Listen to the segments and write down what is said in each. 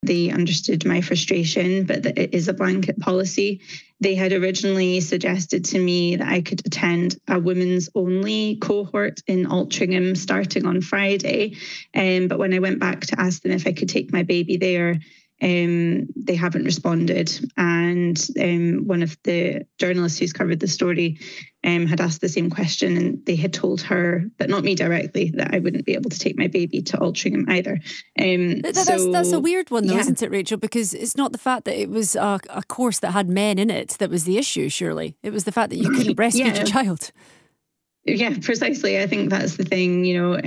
they understood my frustration, but that it is a blanket policy. They had originally suggested to me that I could attend a women's only cohort in Altrincham starting on Friday. But when I went back to ask them if I could take my baby there, they haven't responded. And one of the journalists who's covered the story had asked the same question, and they had told her, but not me directly, that I wouldn't be able to take my baby to Altrincham either. That's a weird one though, isn't it, Rachel? Because it's not the fact that it was a course that had men in it that was the issue, surely. It was the fact that you couldn't breastfeed your child. Yeah, precisely. I think that's the thing,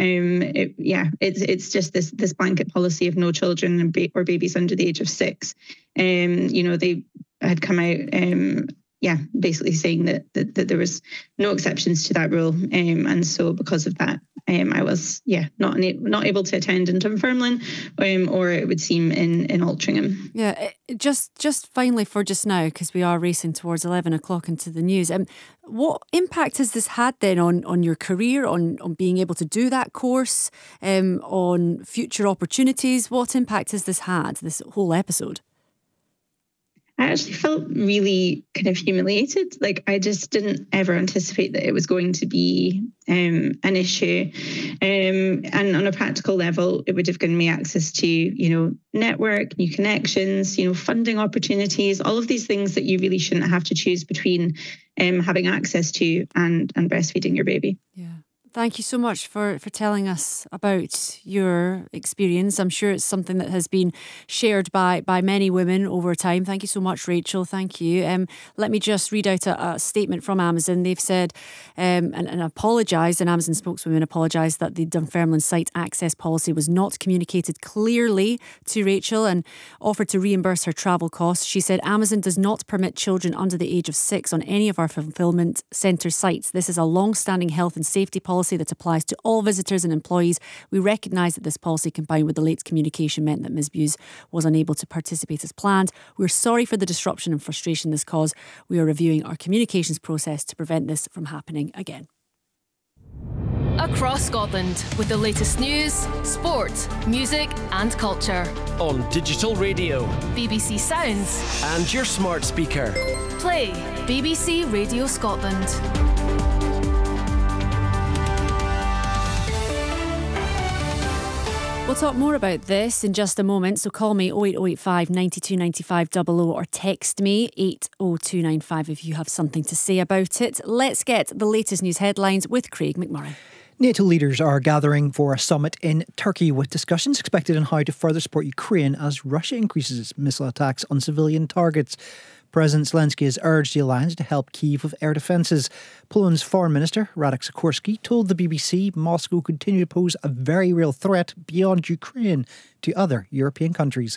it's just this blanket policy of no children or babies under the age of 6. They had come out, basically saying that there was no exceptions to that rule. And so because of that, I was, not able to attend in Dunfermline, or it would seem in Altrincham. Yeah, just finally for just now, because we are racing towards 11 o'clock into the news. What impact has this had then on your career, on being able to do that course, on future opportunities? What impact has this had, this whole episode? I actually felt really kind of humiliated. Like, I just didn't ever anticipate that it was going to be an issue. And on a practical level, it would have given me access to, network, new connections, funding opportunities, all of these things that you really shouldn't have to choose between having access to and breastfeeding your baby. Yeah. Thank you so much for telling us about your experience. I'm sure it's something that has been shared by many women over time. Thank you so much, Rachel. Thank you. Let me just read out a statement from Amazon. They've said and apologised, an Amazon spokeswoman apologised that the Dunfermline site access policy was not communicated clearly to Rachel and offered to reimburse her travel costs. She said, Amazon does not permit children under the age of 6 on any of our fulfilment centre sites. This is a long-standing health and safety policy that applies to all visitors and employees. We recognise that this policy, combined with the late communication, meant that Ms. Bewes was unable to participate as planned. We're sorry for the disruption and frustration this caused. We are reviewing our communications process to prevent this from happening again. Across Scotland, with the latest news, sport, music and culture. On digital radio, BBC Sounds and your smart speaker. Play BBC Radio Scotland. We'll talk more about this in just a moment, so call me 08085 92 95 00 or text me 80295 if you have something to say about it. Let's get the latest news headlines with Craig McMurray. NATO leaders are gathering for a summit in Turkey with discussions expected on how to further support Ukraine as Russia increases its missile attacks on civilian targets. President Zelensky has urged the alliance to help Kyiv with air defences. Poland's Foreign Minister, Radek Sikorski, told the BBC Moscow continue to pose a very real threat beyond Ukraine to other European countries.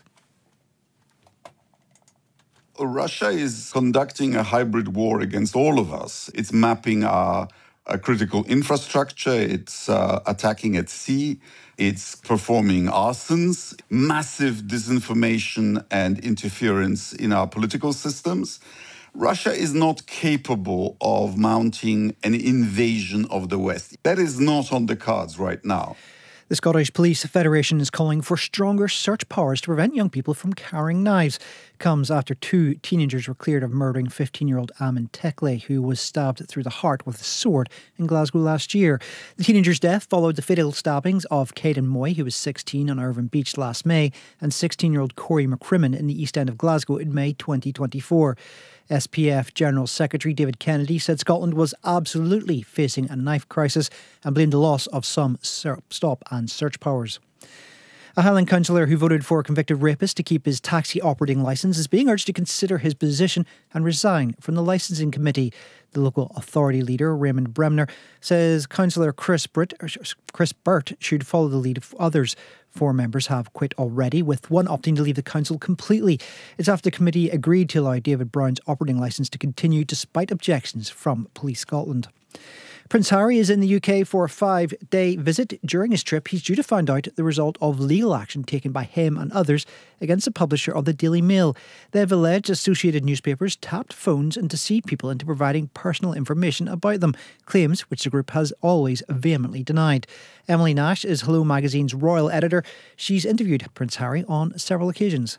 Russia is conducting a hybrid war against all of us. It's mapping our critical infrastructure, it's attacking at sea, it's performing arsons, massive disinformation and interference in our political systems. Russia is not capable of mounting an invasion of the West. That is not on the cards right now. The Scottish Police Federation is calling for stronger search powers to prevent young people from carrying knives. It comes after 2 teenagers were cleared of murdering 15-year-old Amin Tekle, who was stabbed through the heart with a sword in Glasgow last year. The teenager's death followed the fatal stabbings of Caden Moy, who was 16, on Irvine Beach last May, and 16-year-old Corey McCrimmon in the East End of Glasgow in May 2024. SPF General Secretary David Kennedy said Scotland was absolutely facing a knife crisis and blamed the loss of some stop and search powers. A Highland councillor who voted for a convicted rapist to keep his taxi operating licence is being urged to consider his position and resign from the licensing committee. The local authority leader, Raymond Bremner, says Councillor Chris Burt should follow the lead of others. 4 members have quit already, with one opting to leave the council completely. It's after the committee agreed to allow David Brown's operating licence to continue despite objections from Police Scotland. Prince Harry is in the UK for a 5-day visit. During his trip, he's due to find out the result of legal action taken by him and others against the publisher of the Daily Mail. They have alleged Associated Newspapers tapped phones and deceived people into providing personal information about them, claims which the group has always vehemently denied. Emily Nash is Hello Magazine's royal editor. She's interviewed Prince Harry on several occasions.